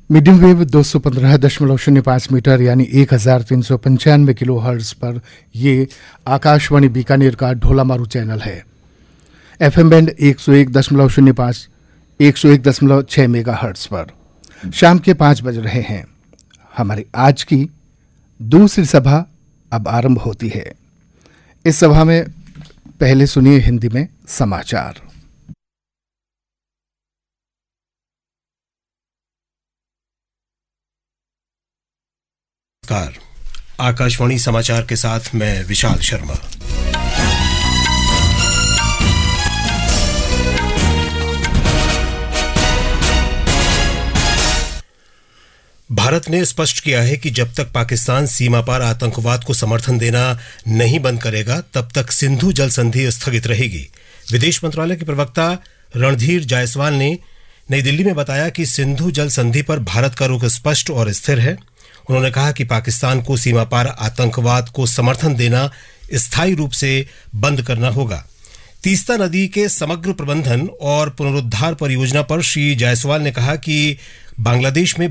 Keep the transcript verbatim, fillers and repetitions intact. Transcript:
Medium wave दो सौ पंद्रह दशमलव शून्य पाँच मीटर यानी एक हजार तीन सौ पंचानवे किलो हर्ट्ज पर ये आकाशवाणी बीकानेर का ढोलामारू चैनल है। एफएम बैंड एक सौ एक दशमलव शून्य पाँच एक सौ एक दशमलव छः मेगा हर्ट्ज पर शाम के पाँच बज रहे हैं। हमारी आज की दूसरी सभा अब आरंभ होती है। इस सभा में पहले सुनिए हिंदी में समाचार। आकाशवाणी समाचार के साथ मैं विशाल शर्मा। भारत ने स्पष्ट किया है कि जब तक पाकिस्तान सीमा पार आतंकवाद को समर्थन देना नहीं बंद करेगा तब तक सिंधु जल संधि स्थगित रहेगी। विदेश मंत्रालय के प्रवक्ता रणधीर जायसवाल ने नई दिल्ली में बताया कि सिंधु जल संधि पर भारत का रुख स्पष्ट और स्थिर है। उन्होंने कहा कि पाकिस्तान को सीमा पार आतंकवाद को समर्थन देना स्थायी रूप से बंद करना होगा। तीस्ता नदी के समग्र प्रबंधन और पुनरुद्धार परियोजना पर श्री जायसवाल ने कहा कि बांग्लादेश में